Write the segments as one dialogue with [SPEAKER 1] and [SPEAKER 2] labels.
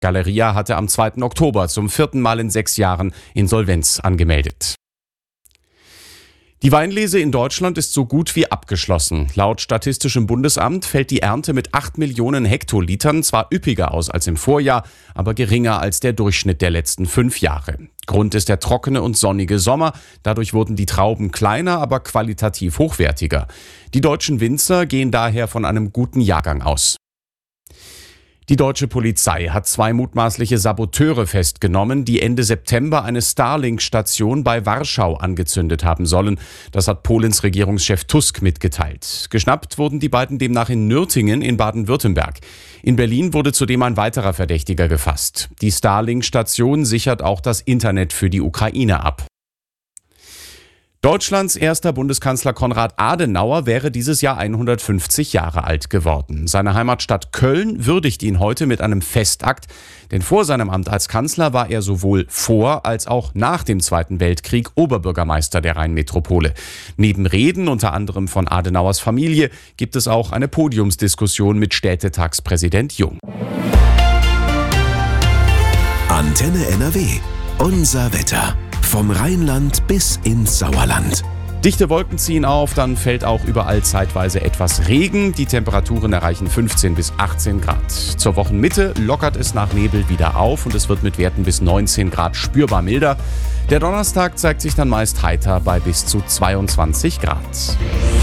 [SPEAKER 1] Galeria hatte am 2. Oktober zum 4. Mal in 6 Jahren Insolvenz angemeldet. Die Weinlese in Deutschland ist so gut wie abgeschlossen. Laut Statistischem Bundesamt fällt die Ernte mit 8 Millionen Hektolitern zwar üppiger aus als im Vorjahr, aber geringer als der Durchschnitt der letzten 5 Jahre. Grund ist der trockene und sonnige Sommer. Dadurch wurden die Trauben kleiner, aber qualitativ hochwertiger. Die deutschen Winzer gehen daher von einem guten Jahrgang aus. Die deutsche Polizei hat 2 mutmaßliche Saboteure festgenommen, die Ende September eine Starlink-Station bei Warschau angezündet haben sollen. Das hat Polens Regierungschef Tusk mitgeteilt. Geschnappt wurden die beiden demnach in Nürtingen in Baden-Württemberg. In Berlin wurde zudem ein weiterer Verdächtiger gefasst. Die Starlink-Station sichert auch das Internet für die Ukraine ab. Deutschlands erster Bundeskanzler Konrad Adenauer wäre dieses Jahr 150 Jahre alt geworden. Seine Heimatstadt Köln würdigt ihn heute mit einem Festakt, denn vor seinem Amt als Kanzler war er sowohl vor als auch nach dem Zweiten Weltkrieg Oberbürgermeister der Rheinmetropole. Neben Reden, unter anderem von Adenauers Familie, gibt es auch eine Podiumsdiskussion mit Städtetagspräsident Jung.
[SPEAKER 2] Antenne NRW. Unser Wetter. Vom Rheinland bis ins Sauerland.
[SPEAKER 1] Dichte Wolken ziehen auf, dann fällt auch überall zeitweise etwas Regen. Die Temperaturen erreichen 15 bis 18 Grad. Zur Wochenmitte lockert es nach Nebel wieder auf und es wird mit Werten bis 19 Grad spürbar milder. Der Donnerstag zeigt sich dann meist heiter bei bis zu 22 Grad.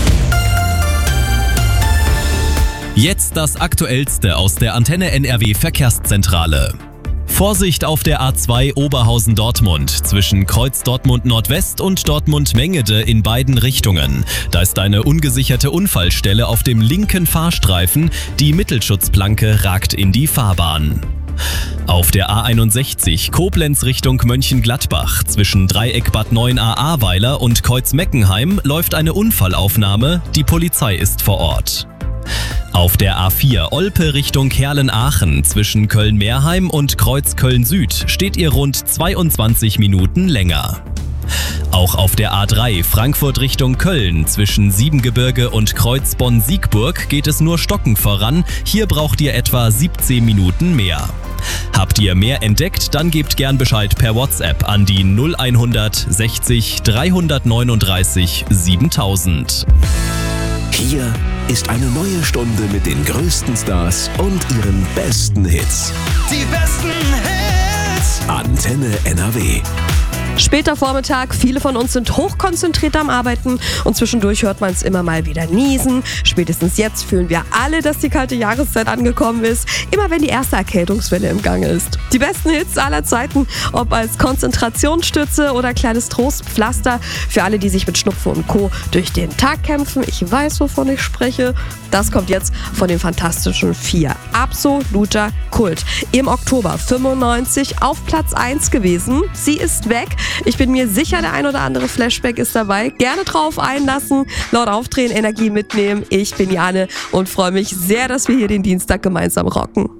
[SPEAKER 3] Jetzt das Aktuellste aus der Antenne NRW Verkehrszentrale. Vorsicht auf der A2 Oberhausen-Dortmund zwischen Kreuz Dortmund Nordwest und Dortmund-Mengede in beiden Richtungen. Da ist eine ungesicherte Unfallstelle auf dem linken Fahrstreifen. Die Mittelschutzplanke ragt in die Fahrbahn. Auf der A61 Koblenz Richtung Mönchengladbach zwischen Dreieck Bad 9a Ahrweiler und Kreuz-Meckenheim läuft eine Unfallaufnahme. Die Polizei ist vor Ort. Auf der A4 Olpe Richtung Herlen-Aachen zwischen Köln-Meerheim und Kreuz Köln-Süd steht ihr rund 22 Minuten länger. Auch auf der A3 Frankfurt Richtung Köln zwischen Siebengebirge und Kreuz Bonn-Siegburg geht es nur stockend voran. Hier braucht ihr etwa 17 Minuten mehr. Habt ihr mehr entdeckt, dann gebt gern Bescheid per WhatsApp an die 0100 60 339 7000.
[SPEAKER 2] Hier ist eine neue Stunde mit den größten Stars und ihren besten Hits.
[SPEAKER 4] Die besten Hits.
[SPEAKER 2] Antenne NRW.
[SPEAKER 5] Später Vormittag, viele von uns sind hochkonzentriert am Arbeiten und zwischendurch hört man es immer mal wieder niesen. Spätestens jetzt fühlen wir alle, dass die kalte Jahreszeit angekommen ist, immer wenn die erste Erkältungswelle im Gange ist. Die besten Hits aller Zeiten, ob als Konzentrationsstütze oder kleines Trostpflaster für alle, die sich mit Schnupfen und Co. durch den Tag kämpfen. Ich weiß, wovon ich spreche. Das kommt jetzt von den Fantastischen 4. Absoluter Kult. Im Oktober 95 auf Platz 1 gewesen. Sie ist weg. Ich bin mir sicher, der ein oder andere Flashback ist dabei. Gerne drauf einlassen, laut aufdrehen, Energie mitnehmen. Ich bin Jane und freue mich sehr, dass wir hier den Dienstag gemeinsam rocken.